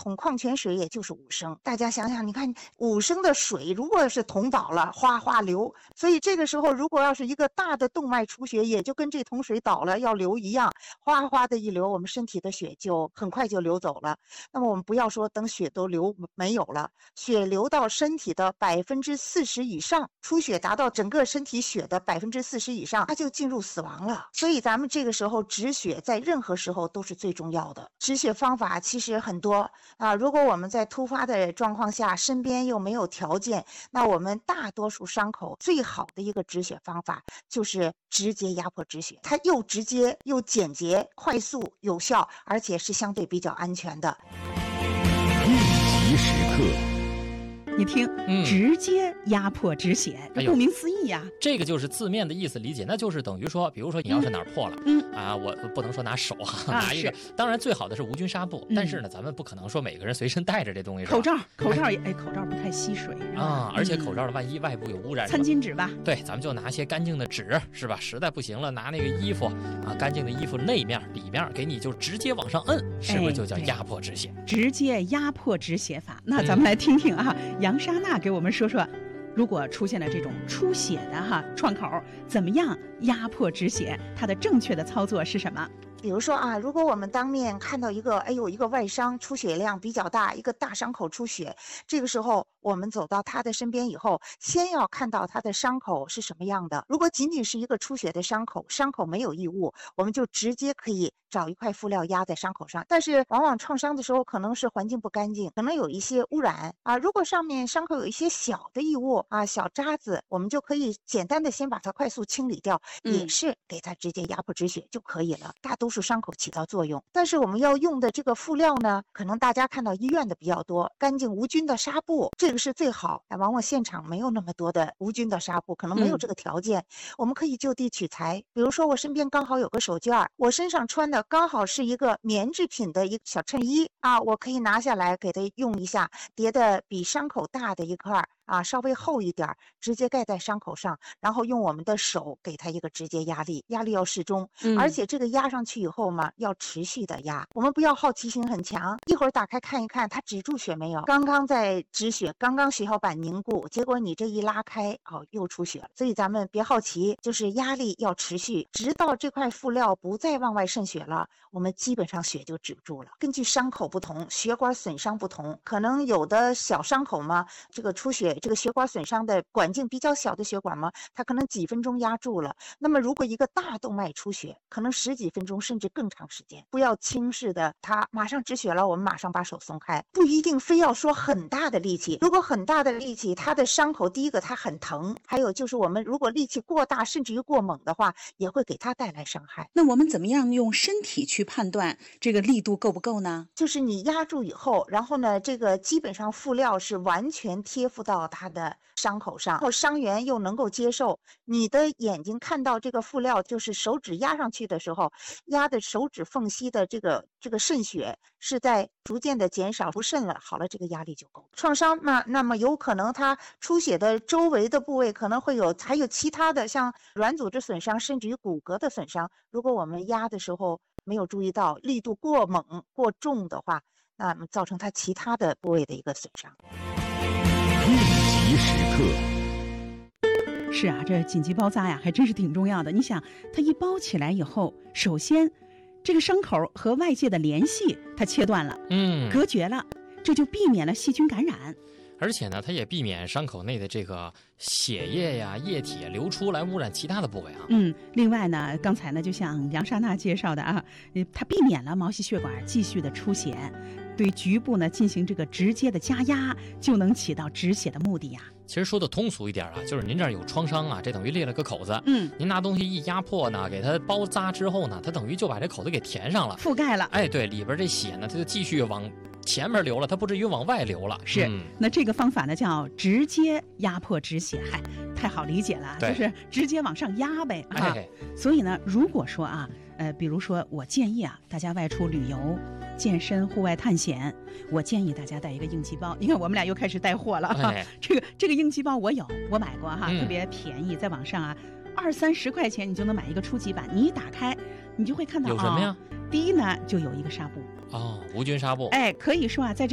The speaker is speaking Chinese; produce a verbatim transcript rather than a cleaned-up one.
桶矿泉水也就是五升，大家想想，你看五升的水，如果是桶倒了，哗哗流，所以这个时候如果要是一个大的动脉出血，也就跟这桶水倒了要流一样，哗哗的一流，我们身体的血就很快就流走了。那么我们不要说等血都流没有了，血流到身体的百分之四十以上，出血达到整个身体血的百分之四十以上，它就进入死亡了。所以咱们这个时候止血在任何时候都是最重要的。止血方法其实很多啊，如果我们在突发的状况下，身边又没有条件，那我们大多数伤口最好的一个止血方法就是直接压迫止血，它又直接又简洁、快速、有效，而且是相对比较安全的。 应急时刻。 你听， 嗯直接压迫止血， 哎呦这顾名思义呀、 这个就是字面的意思理解，那就是等于说，比如说你要是哪儿破了， 嗯啊，我不能说拿手哈、 啊拿一个，当然最好的是无菌纱布， 嗯但是呢，咱们不可能说每个人随身带着这东西，是吧口罩，口罩也哎，口罩不太吸水是吧啊，而且口嗯罩的万一外部有污染什餐么， 巾纸吧， 对，咱们就拿些干净的纸，是吧？实在不行了，拿那个衣服啊，干净的衣服内面、里面给你就直接往上摁，是不是就叫哎对压迫止血？ 直接压迫止血法。那咱们来听听啊，杨莎娜给我们说说，如果出现了这种出血的哈创口，怎么样压迫止血？它的正确的操作是什么？ 比如说啊，如果我们当面看到一个，哎呦，一个外伤出血量比较大，一个大伤口出血，这个时候我们走到他的身边以后，先要看到他的伤口是什么样的。如果仅仅是一个出血的伤口，伤口没有异物，我们就直接可以找一块敷料压在伤口上。但是往往创伤的时候，可能是环境不干净，可能有一些污染啊。如果上面伤口有一些小的异物啊、小渣子，我们就可以简单的先把它快速清理掉， 嗯也是给它直接压迫止血就可以了。大多数伤口起到作用，但是我们要用的这个敷料呢，可能大家看到医院的比较多，干净无菌的纱布，这个是最好。往往现场没有那么多的无菌的纱布，可能没有这个条件，嗯、我们可以就地取材。比如说我身边刚好有个手绢，我身上穿的刚好是一个棉制品的一个小衬衣啊，我可以拿下来给它用一下，叠的比伤口大的一块啊，稍微厚一点，直接盖在伤口上，然后用我们的手给它一个直接压力，压力要适中， 嗯而且这个压上去以后嘛，要持续的压，我们不要好奇心很强，一会儿打开看一看它止住血没有，刚刚在止血，刚刚血小板凝固，结果你这一拉开，哦，又出血了。所以咱们别好奇，就是压力要持续，直到这块敷料不再往外渗血了，我们基本上血就止住了。根据伤口不同，血管损伤不同，可能有的小伤口嘛，这个出血这个血管损伤的管径比较小的血管嘛，它可能几分钟压住了。那么如果一个大动脉出血，可能十几分钟甚至更长时间。不要轻视的，它马上止血了，我们马上把手松开，不一定非要说很大的力气。如果很大的力气，它的伤口第一个它很疼，还有就是我们如果力气过大甚至于过猛的话，也会给它带来伤害。 那我们怎么样用身体去判断这个力度够不够呢？ 就是你压住以后，然后呢，这个基本上敷料是完全贴附到它的伤口上，然后伤员又能够接受，你的眼睛看到这个敷料，就是手指压上去的时候，压的手指缝隙的这个这个渗血是在逐渐的减少，不渗了，好了，这个压力就够。创伤嘛，那么有可能它出血的周围的部位可能会有还有其他的像软组织损伤，甚至于骨骼的损伤，如果我们压的时候没有注意到力度过猛过重的话，那么造成它其他的部位的一个损伤。 应急时刻。 是啊，这紧急包扎呀，还真是挺重要的。你想，它一包起来以后，首先这个伤口和外界的联系它切断了， 嗯， 隔绝了，这就避免了细菌感染。 而且呢，它也避免伤口内的这个血液呀、液体流出来污染其他的部位啊。 嗯，另外呢，刚才呢，就像杨莎娜介绍的啊，呃它避免了毛细血管继续的出血，对局部呢进行这个直接的加压，就能起到止血的目的呀。 其实说的通俗一点啊，就是您这儿有创伤啊，这等于裂了个口子。 嗯， 您拿东西一压迫呢，给它包扎之后呢，它等于就把这口子给填上了， 覆盖了。 哎，对，里边这血呢，它就继续往前面流了，它不至于往外流了。 是， 嗯、 那这个方法呢叫直接压迫止血，嗨，太好理解了，就是直接往上压呗啊。 哎、 所以呢，如果说啊，呃，比如说我建议啊，大家外出旅游、健身、户外探险，我建议大家带一个应急包。你看，我们俩又开始带货了哈、 哎。 这个这个应急包我有，我买过哈， 嗯、 特别便宜，在网上啊，二三十块钱你就能买一个初级版。你一打开，你就会看到有什么呀？ 哦、第一呢，就有一个纱布。 哦，无菌纱布。 哎，可以说啊，在这个